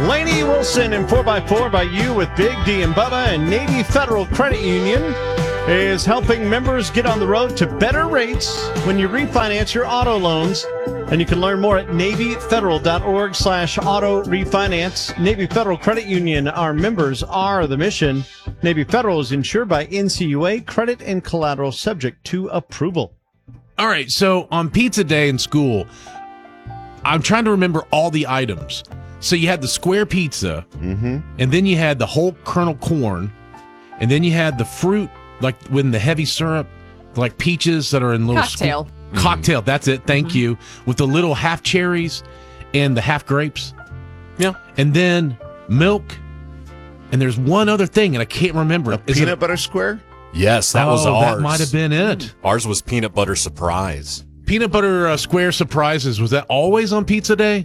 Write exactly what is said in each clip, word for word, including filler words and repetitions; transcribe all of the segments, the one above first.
Lainey Wilson in four by four by you with Big D and Bubba, and Navy Federal Credit Union is helping members get on the road to better rates when you refinance your auto loans. And you can learn more at NavyFederal.org slash auto refinance. Navy Federal Credit Union, our members are the mission. Navy Federal is insured by N C U A, credit and collateral subject to approval. All right, so on pizza day in school, I'm trying to remember all the items. So you had the square pizza, Mm-hmm. and then you had the whole kernel corn, and then you had the fruit, like with the heavy syrup, like peaches that are in little Cocktail. Sco- cocktail, that's it, thank mm-hmm. you. With the little half cherries and the half grapes. Yeah. And then milk, and there's one other thing, and I can't remember. A Is peanut it, butter square? Yes, that oh, was ours. that might have been it. Ours was peanut butter surprise. Peanut butter uh, square surprises, was that always on pizza day?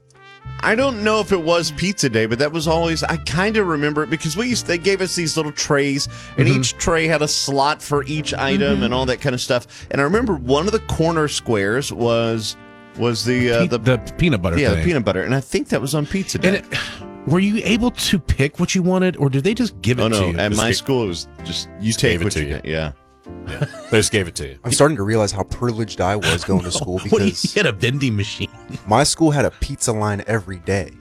I don't know if it was pizza day, but that was always, I kind of remember it because we used, they gave us these little trays, and Mm-hmm. each tray had a slot for each item Mm-hmm. and all that kind of stuff. And I remember one of the corner squares was was the uh, Pe- the, the peanut butter yeah thing. the peanut butter, and I think that was on pizza day. And it, were you able to pick what you wanted, or did they just give it oh to no! you? At Just my gave- school, it was just you Just take gave it what to you you. get. Yeah. Yeah. They just gave it to you. I'm starting to realize how privileged I was going to school What do you because get a vending machine? my school had a pizza line every day.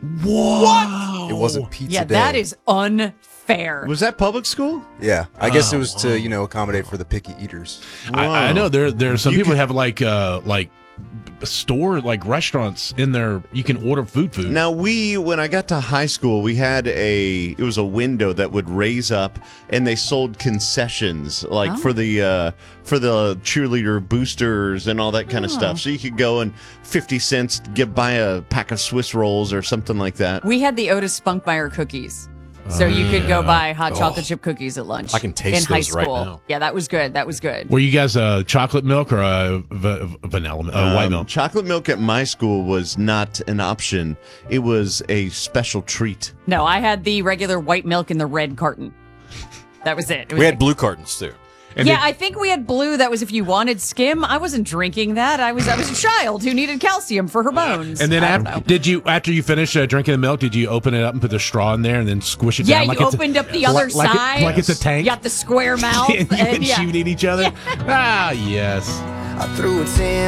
What? It wasn't pizza Yeah, day. that is unfair. Was that public school? Yeah, I guess Oh, it was to you know accommodate for the picky eaters. I, I know there there are some You people could- that have like uh like store like restaurants in there. You can order food food. Now we, when I got to high school, we had a it was a window that would raise up, and they sold concessions like Oh. for the uh, for the cheerleader boosters and all that kind of Oh. stuff. So you could go and fifty cents get buy a pack of Swiss rolls or something like that. We had the Otis Spunkmeyer cookies. So you could go buy hot Oh. chocolate chip cookies at lunch. I can taste in high those right school. now. Yeah, that was good. That was good. Were you guys uh, chocolate milk or uh, v- vanilla milk? Uh, white Um, milk? Chocolate milk at my school was not an option. It was a special treat. No, I had the regular white milk in the red carton. That was it. It was We had like- blue cartons too. And yeah, did- I think we had blue. That was if you wanted skim. I wasn't drinking that. I was I was a child who needed calcium for her bones. And then I don't after, know. did you after you finished uh, drinking the milk, did you open it up and put the straw in there and then squish it Yeah, down? you like it's a- opened up the other like, like it- side. like it's a tank. You got the square mouth. and you and can yeah. shoot at each other. Ah, yes. I threw a ten